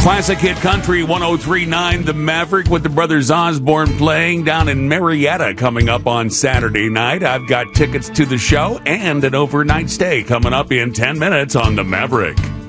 Classic Hit Country 103.9 The Maverick with the Brothers Osborne playing down in Marietta coming up on Saturday night. I've got tickets to the show and an overnight stay coming up in 10 minutes on The Maverick.